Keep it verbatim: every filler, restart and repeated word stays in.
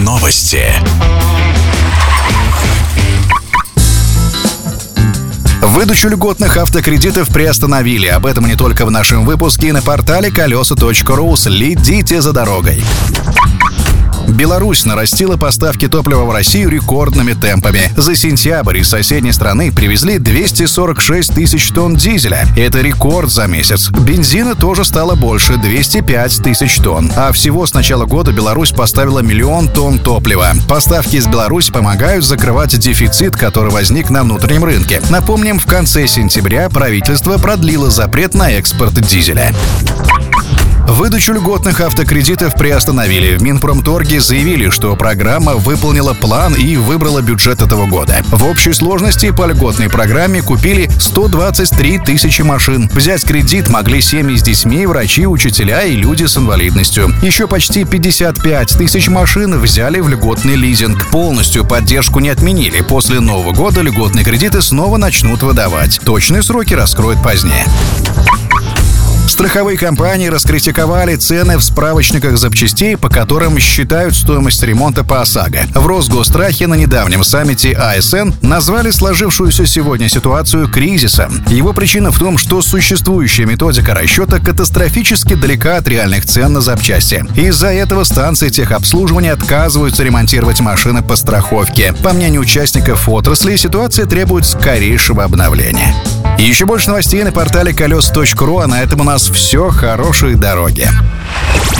Новости. Выдачу льготных автокредитов приостановили. Об этом не только в нашем выпуске и на портале колеса точка ру. Следите за дорогой. Беларусь нарастила поставки топлива в Россию рекордными темпами. За сентябрь из соседней страны привезли двести сорок шесть тысяч тонн дизеля. Это рекорд за месяц. Бензина тоже стало больше — двести пять тысяч тонн. А всего с начала года Беларусь поставила миллион тонн топлива. Поставки из Беларуси помогают закрывать дефицит, который возник на внутреннем рынке. Напомним, в конце сентября правительство продлило запрет на экспорт дизеля. Выдачу льготных автокредитов приостановили. В Минпромторге заявили, что программа выполнила план и выбрала бюджет этого года. В общей сложности по льготной программе купили сто двадцать три тысячи машин. Взять кредит могли семьи с детьми, врачи, учителя и люди с инвалидностью. Еще почти пятьдесят пять тысяч машин взяли в льготный лизинг. Полностью поддержку не отменили. После Нового года льготные кредиты снова начнут выдавать. Точные сроки раскроют позднее. Страховые компании раскритиковали цены в справочниках запчастей, по которым считают стоимость ремонта по ОСАГО. В Росгосстрахе на недавнем саммите а эс эн назвали сложившуюся сегодня ситуацию кризисом. Его причина в том, что существующая методика расчета катастрофически далека от реальных цен на запчасти. Из-за этого станции техобслуживания отказываются ремонтировать машины по страховке. По мнению участников отрасли, ситуация требует скорейшего обновления. Еще больше новостей на портале колеса точка ру, а на этом у нас все. Хорошей дороги.